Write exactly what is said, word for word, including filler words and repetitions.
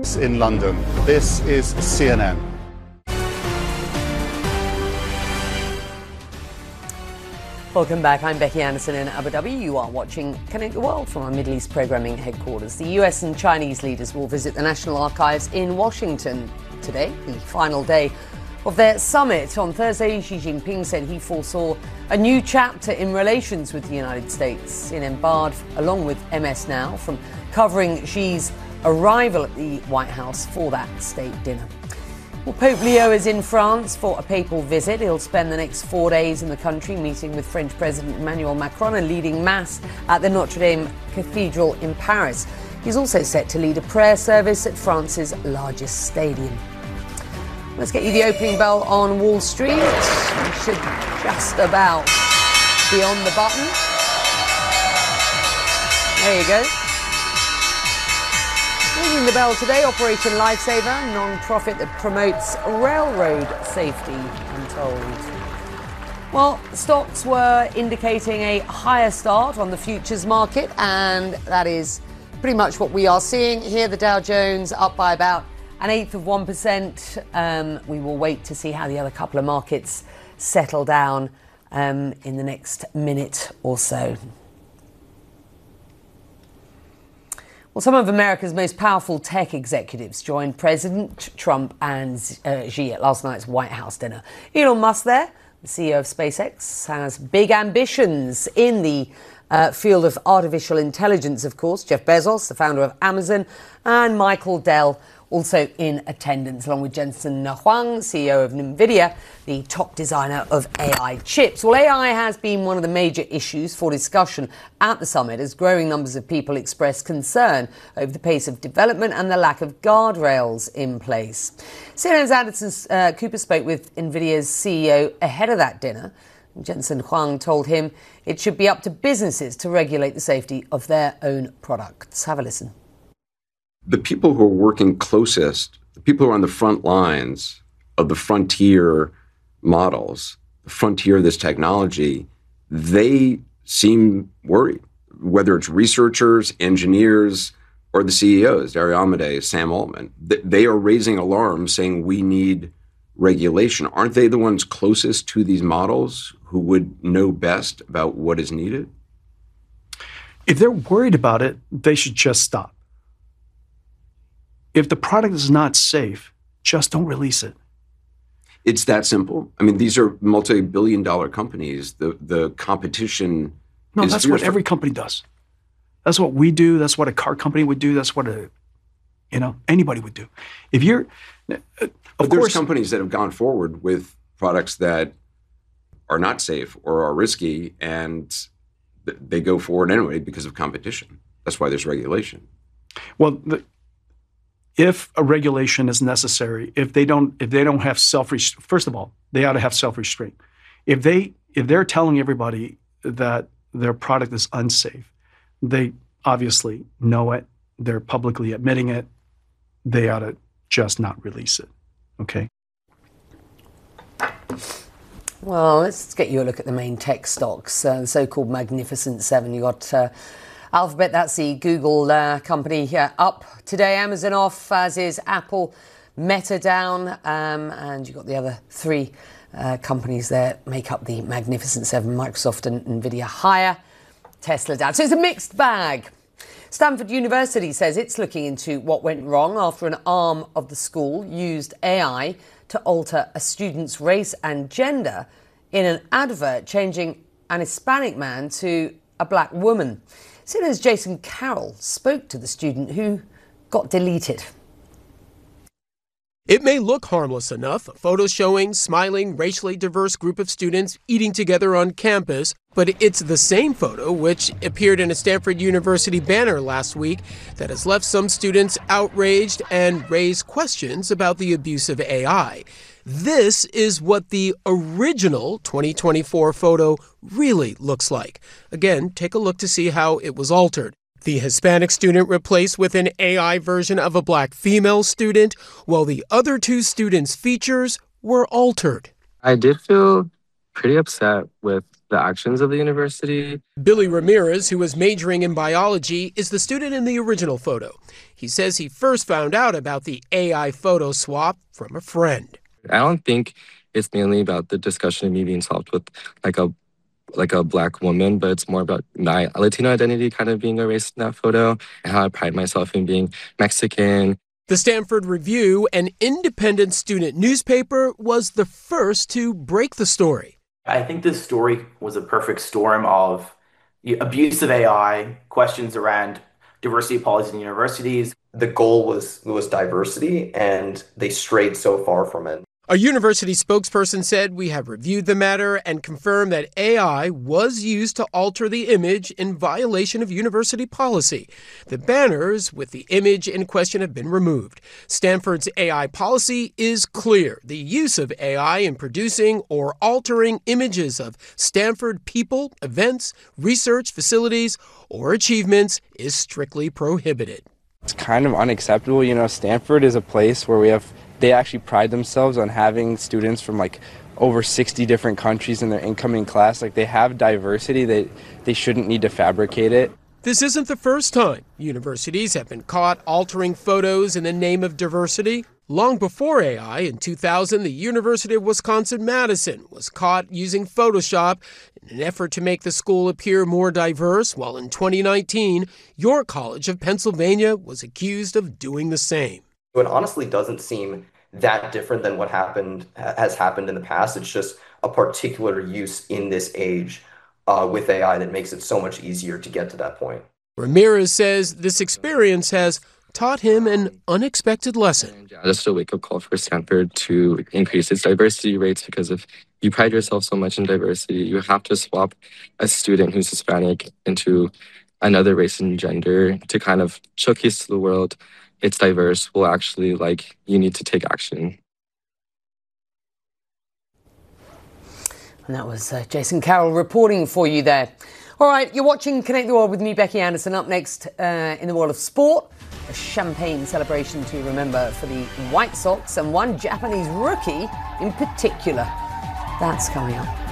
In London, this is C N N. Welcome back. I'm Becky Anderson in Abu Dhabi. You are watching Connect the World from our Middle East programming headquarters. The U S and Chinese leaders will visit the National Archives in Washington today, the final day of their summit. On Thursday, Xi Jinping said he foresaw a new chapter in relations with the United States. C N N barred, along with M S Now, from covering Xi's arrival at the White House for that state dinner. Well, Pope Leo is in France for a papal visit. He'll spend the next four days in the country meeting with French President Emmanuel Macron and leading Mass at the Notre Dame Cathedral in Paris. He's also set to lead a prayer service at France's largest stadium. Let's get you the opening bell on Wall Street. We should just about be on the button. There you go. Ringing the bell today, Operation Lifesaver, non-profit that promotes railroad safety, I'm told. Well, stocks were indicating a higher start on the futures market, and that is pretty much what we are seeing here. The Dow Jones up by about an eighth of one percent. Um, we will wait to see how the other couple of markets settle down um, in the next minute or so. Well, some of America's most powerful tech executives joined President Trump and uh, Xi at last night's White House dinner. Elon Musk there, the C E O of SpaceX, has big ambitions in the uh, field of artificial intelligence, of course. Jeff Bezos, the founder of Amazon, and Michael Dell, also in attendance, along with Jensen Huang, C E O of NVIDIA, the top designer of A I chips. Well, A I has been one of the major issues for discussion at the summit as growing numbers of people express concern over the pace of development and the lack of guardrails in place. C N N's Anderson uh, Cooper spoke with NVIDIA's C E O ahead of that dinner. Jensen Huang told him it should be up to businesses to regulate the safety of their own products. Have a listen. The people who are working closest, the people who are on the front lines of the frontier models, the frontier of this technology, they seem worried, whether it's researchers, engineers, or the C E Os, Dario Amodei, Sam Altman. They are raising alarms saying we need regulation. Aren't they the ones closest to these models who would know best about what is needed? If they're worried about it, they should just stop. If the product is not safe, just don't release it. It's that simple. I mean, these are multi-billion dollar companies. The the competition No, is that's what fierce. every company does. That's what we do. That's what a car company would do. That's what a, you know, anybody would do. If you're, uh, of But there's course, companies that have gone forward with products that are not safe or are risky, and th- they go forward anyway because of competition. That's why there's regulation. well, the, if a regulation is necessary, if they don't, if they don't have self, first of all, they ought to have self-restraint. If they, if they're telling everybody that their product is unsafe, they obviously know it. They're publicly admitting it. They ought to just not release it. Okay. Well, let's get you a look at the main tech stocks, uh, the so-called Magnificent Seven. You got uh, Alphabet, that's the Google uh, company, uh, up today. Amazon off, as is Apple. Meta down, um, and you've got the other three uh, companies there make up the Magnificent Seven. Microsoft and NVIDIA higher, Tesla down. So it's a mixed bag. Stanford University says it's looking into what went wrong after an arm of the school used A I to alter a student's race and gender in an advert, changing an Hispanic man to a black woman. C N N's Jason Carroll spoke to the student who got deleted. It may look harmless enough, photos showing smiling, racially diverse group of students eating together on campus, but it's the same photo, which appeared in a Stanford University banner last week, that has left some students outraged and raised questions about the abuse of A I. This is what the original twenty twenty-four photo really looks like. Again, take a look to see how it was altered. The Hispanic student replaced with an A I version of a black female student, while the other two students' features were altered. I did feel pretty upset with the actions of the university. Billy Ramirez, who was majoring in biology, is the student in the original photo. He says he first found out about the A I photo swap from a friend. I don't think it's mainly about the discussion of me being swapped with like a like a Black woman, but it's more about my Latino identity kind of being erased in that photo and how I pride myself in being Mexican. The Stanford Review, an independent student newspaper, was the first to break the story. I think this story was a perfect storm of abuse of A I, questions around diversity policies in universities. The goal was was diversity, and they strayed so far from it. A university spokesperson said, "We have reviewed the matter and confirmed that A I was used to alter the image in violation of university policy. The banners with the image in question have been removed. Stanford's A I policy is clear. The use of A I in producing or altering images of Stanford people, events, research facilities, or achievements is strictly prohibited." It's kind of unacceptable. You know, Stanford is a place where we have they actually pride themselves on having students from like over sixty different countries in their incoming class. Like, they have diversity. They they shouldn't need to fabricate it. This isn't the first time universities have been caught altering photos in the name of diversity. Long before A I, in two thousand, the University of Wisconsin-Madison was caught using Photoshop in an effort to make the school appear more diverse, while in twenty nineteen, York College of Pennsylvania was accused of doing the same. It honestly doesn't seem that different than what happened has happened in the past. It's just a particular use in this age uh, with A I that makes it so much easier to get to that point. Ramirez says this experience has taught him an unexpected lesson. Just a wake-up call for Stanford to increase its diversity rates, because if you pride yourself so much in diversity, you have to swap a student who's Hispanic into another race and gender to kind of showcase to the world it's diverse. Well, actually, like, you need to take action. And that was uh, Jason Carroll reporting for you there. All right, you're watching Connect the World with me, Becky Anderson. Up next uh, in the world of sport, a champagne celebration to remember for the White Sox and one Japanese rookie in particular. That's coming up.